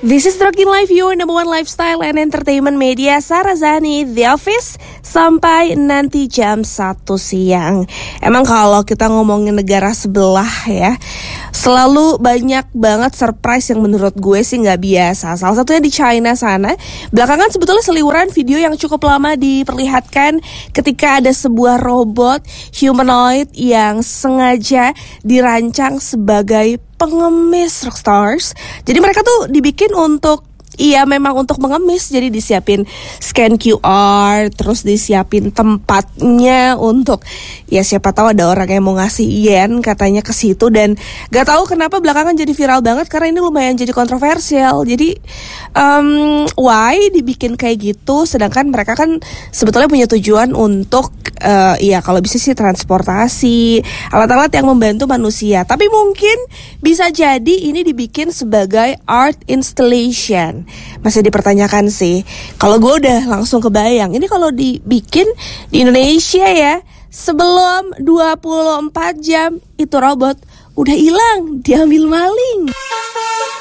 This is Rockin' Life, your number one lifestyle and entertainment media. Sarah Zani, The Office, sampai nanti jam 1 siang. Emang kalau kita ngomongin negara sebelah ya, selalu banyak banget surprise yang menurut gue sih gak biasa. Salah satunya di China sana. Belakangan sebetulnya seliweran video yang cukup lama diperlihatkan ketika ada sebuah robot humanoid yang sengaja dirancang sebagai pengemis rockstars. Jadi mereka tuh dibikin untuk memang untuk mengemis. Jadi disiapin scan QR, terus disiapin tempatnya untuk siapa tahu ada orang yang mau ngasih yen katanya ke situ. Dan gak tahu kenapa belakangan jadi viral banget karena ini lumayan jadi kontroversial. Jadi why dibikin kayak gitu, sedangkan mereka kan sebetulnya punya tujuan untuk kalau bisa sih transportasi, alat-alat yang membantu manusia. Tapi mungkin bisa jadi ini dibikin sebagai art installation. Masih dipertanyakan sih. Kalau gue udah langsung kebayang, ini kalau dibikin di Indonesia ya, sebelum 24 jam itu robot udah hilang, diambil maling.